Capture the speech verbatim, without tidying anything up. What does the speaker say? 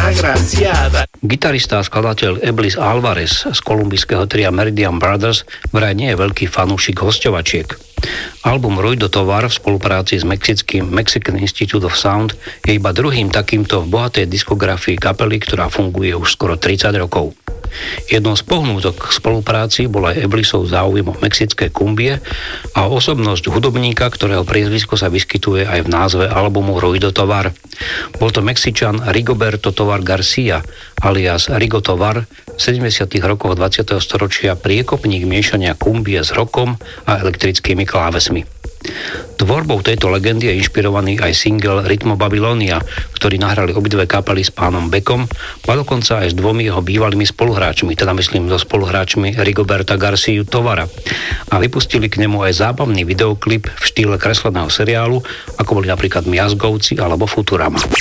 agraciada. Gitarista a skladateľ Eblis Alvarez z kolumbijského tria Meridian Brothers vraj nie je veľký fanúšik hosťovačiek. Album Ruido Tovar v spolupráci s mexickým Mexican Institute of Sound je iba druhým takýmto v bohatej diskografii kapely, ktorá funguje už skoro tridsať rokov. Jednou z pohnútok k spolupráci bol aj Eblisov záujem o mexické kumbie a osobnosť hudobníka, ktorého priezvisko sa vyskytuje aj v názve albumu Ruido Tovar. Bol to Mexičan Rigoberto Tovar Garcia, alias Rigo Tovar, v sedemdesiatych rokoch dvadsiateho storočia priekopník miešania kumbie s rockom a elektrickými klávesmi. Tvorbou tejto legendy je inšpirovaný aj single Rytmo Babylonia, ktorý nahrali obidve kapely s pánom Beckom, a dokonca aj s dvomi jeho bývalými spoluhráčmi, teda myslím so spoluhráčmi Rigoberta Garciu Tovara. A vypustili k nemu aj zábavný videoklip v štýle kresleného seriálu, ako boli napríklad Miazgovci alebo Futurama.